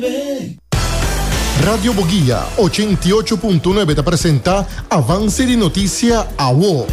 Radio Boguilla 88.9 te presenta Avance de Noticia AWO.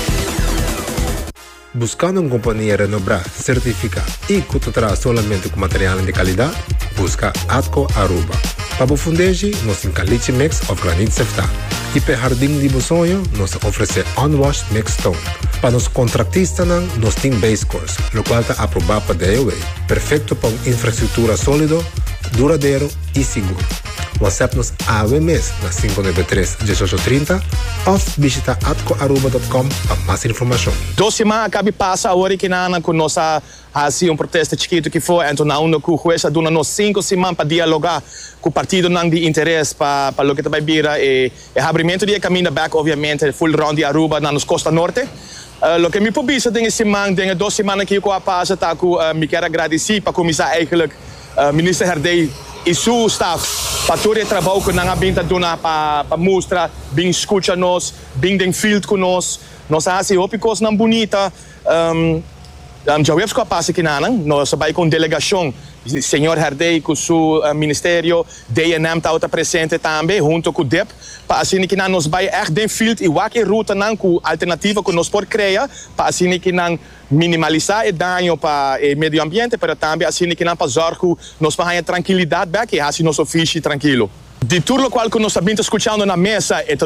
Buscando una compañía renombrada, certificada y que te trae solamente con materiales de calidad, busca Atco Aruba. Para fundeji, nos encaliche mix of granite sefta. Y para jardín de sonho, nos ofrece unwashed mixed stone. Para los contratistas, nos tiene base course, lo cual está aprobado para DOE. Perfecto para una infraestructura sólido, duradouro e seguro. WhatsApp-nos AWMES na 593-1830 ou visita atcoaruba.com para mais informação. 2 semanas acaba passa agora que nana com nossa assim protesto chiquito que foi então na onda com o juez dona nos 5 semanas para dialogar com o partido não de interesse para o que vai vir e abrimento de caminho back obviamente full round de Aruba na nos Costa Norte. Lo que me pobisa dengue semana, dengue 2 semanas que eu passa tá com me quero agradecer para começar eigenlijk minister Herdey e seu staff para todo o trabalho que nós temos para mostrar, bem escuta nós, bem den field com nós assim opicos não bonita já vemos que passa aqui nós vai com delegação senhor Herdey com seu ministério DNM está presente também junto com o DEP para assim que nós vai echt den field e qualquer ruta com alternativa que nós podemos criar para assim que nós minimalizar o dano para o meio ambiente, mas também assim que nós zorgar nós para tranquilidade back e assim nós fiche tranquilo. De tudo o qual que nós estamos escutando na mesa é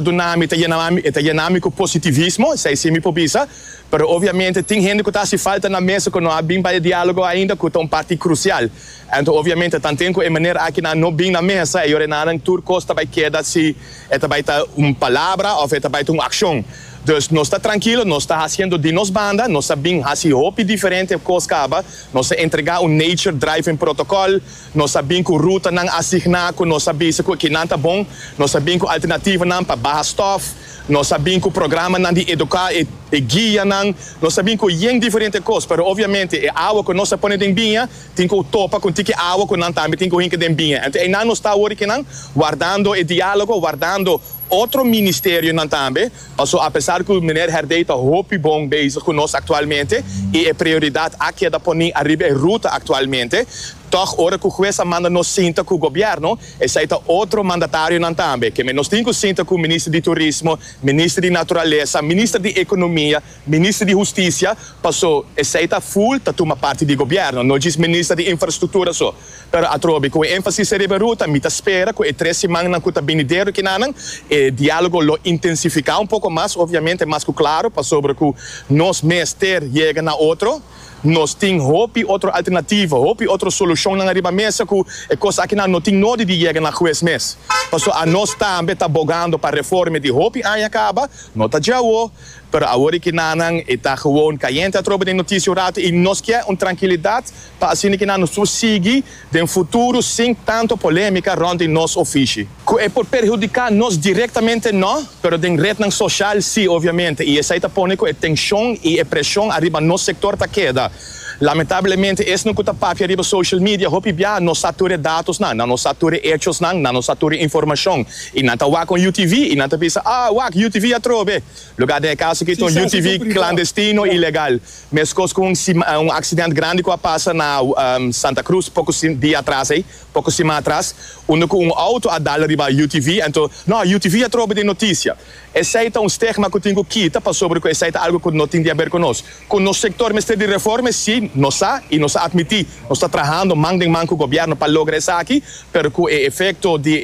dinâmico positivismo, sei se me pobisa, mas obviamente tem gente que está se falta na mesa que não há bem para diálogo ainda, que é uma parte crucial. Então obviamente tanto que a maneira aqui não bem na mesa, e ordenando tudo costa vai quedar se vai ter uma palavra ou vai ter uma ação. Dus nós está tranquilo, nós está fazendo de nós banda, nós sabemos fazer roupa diferente coisa acaba, nós entregar nature driving protocol, nós sabemos que ruta não assignar, nós sabemos que não está bom, nós sabemos que alternativa não para barra stuff, nós sabemos que o programa não de educar e guia não, nós sabemos que tem diferente coisas, mas obviamente a água que nós põe em binha, tem que topa com que água que não também tem que ir em binha. Então aí nós está agora que não guardando o diálogo, guardando outro ministério não também, apesar que o ministro Herdey está muito bom bezig conosco atualmente e a prioridade aqui é da pôr arriba a ruta atualmente, toch ora que o juez manda nos sinta com o governo e saíta outro mandatário não também, que nós temos que sinta com o ministro de turismo, ministro de natureza, ministro de economia, ministro de justiça, passou e saíta full tá uma parte do governo, não diz ministro de infraestrutura só. Pero a trobe com ênfase arriba a ruta, me espera que 3 semanas que tá benideiro que não e diálogo lo intensificar pouco mais, obviamente mais claro, para sobre que nós mester chega na outro, nós temos outra alternativa, outra solução na arriba mesa que é coisa que não tem nada de chegar na juiz mês. Porque a nós também está bogando para a reforma de roupa aí acaba, não está já o, pero agora que não está gewoon caindo a tropa de notícia rato e nós quer uma tranquilidade para assim que não nos seguir no futuro sem tanto polêmica rondem nosso ofício. Que é por prejudicar nós diretamente não, pero em rede social sim, obviamente, e essa está pondo a tensão e a pressão arriba no setor da queda. Lamentavelmente, esse não está papo arriba social media, hopi bia não satura dados não satura hechos não satura informação. E não está com UTV, e não está pensa, UTV a trobe. Lugar de caso que tem UTV clandestino e ilegal. Mas com um acidente grande que passa na Santa Cruz, pouco dia atrás, pouco semana atrás, onde um auto a dar arriba UTV, então, não, UTV a trobe de notícia. Esse é um estigma que eu tenho que quitar, sobre que esse é algo que não tem a ver conosco. Com o nosso sector de reforma, sim, nós admitimos, nós estamos trabalhando mão em mão com o governo para lograr isso aqui, mas o efeito do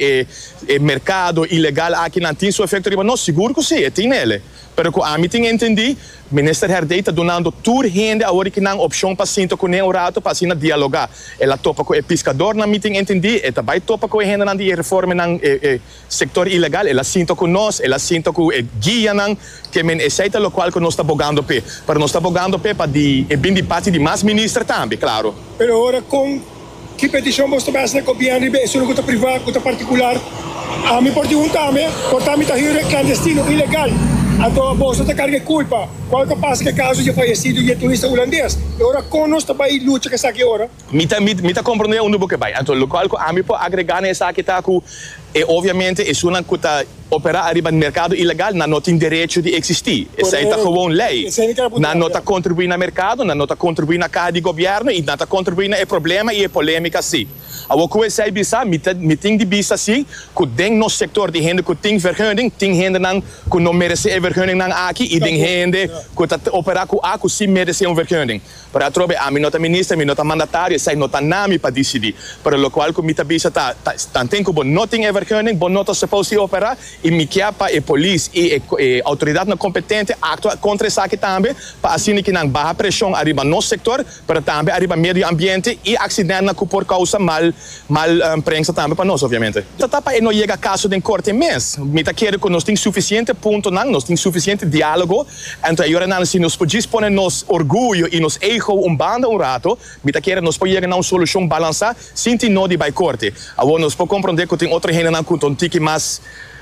mercado ilegal aqui não tem seu efeito, nós seguro que sim, tem nele. Mas a mim tem entendi, o ministro Herdey está dando toda a gente agora que não opção para sinto com o rato para assim dialogar. Ela topa com o pescador, na mim tem entendi, ela também topa com a gente na reforma no setor ilegal, ela sinto com nós, ela sinto com o guia que é o qual que nós estamos bogando para. Mas nós estamos bogando para bem de parte de mais ministros também, claro. Mas agora com que petição você vai fazer com o governo, isso não é privado, é particular. A mim pode perguntar-me, portanto, está clandestino, ilegal. Então, você está carregando culpa. Qual que passa que é caso de falecido de turista holandês? Agora, como nós também luta que está aqui agora? Me compreender onde você vai. Então, o qual que a mim pode agregar nessa que está com E ovviamente is una kuta opera arriba no mercado ilegal, na not in direito de existir. Essa é gewoon lei. Na nota contribuir no mercado, na nota contribuir na carga de governo e nota contribuir na problema e polêmica sim. A que sei bisa, meting de bisa sim, que den no sector de gente que tem vergunning, tem gente não que não merece vergunning não aqui e tem gente que opera com a que sim merece vergunning. Para trobe a minha ministra, minha mandatária, sei nota nami para decidir. Para o qual que minha bisa tá tem que bom não tem vergunning, bom não tá supposed operar e me chiapa e polícia e autoridade não competente atua contra essa aqui também para assim que não barra pressão arriba no sector para também arriba meio ambiente e acidente na por causa mal prensa também para nós obviamente. Tapa e não chega caso de corte mês. Me tá querendo que nós tem suficiente ponto não, nós tem suficiente diálogo. Então agora não se nós podemos pôr nos orgulho e nos ego banda rato, me tá querendo nós podemos chegar a uma solução balançar sem ter não de by corte. Agora nós podemos compreender que tem outra gente não com um tique mais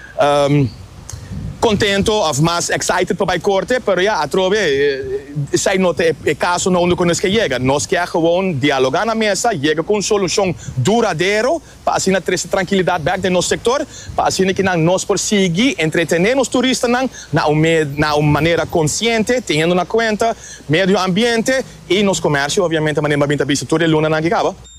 contento ou mais excited para a corte, mas já, atrove, sai nota é caso não onde nós que chega. Nós queremos gewoon dialogar na mesa, chega com solução duradeira, para assim ter essa tranquilidade back no nosso sector, para assim que nós conseguir entretener os turistas na uma maneira consciente, tendo na conta meio ambiente e nos comércio, obviamente, a maneira bem da tudo é luna na que acaba.